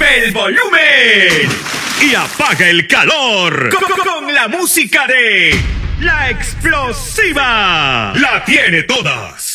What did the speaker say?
Sube el volumen y apaga el calor con la música de La Explosiva. La tiene todas.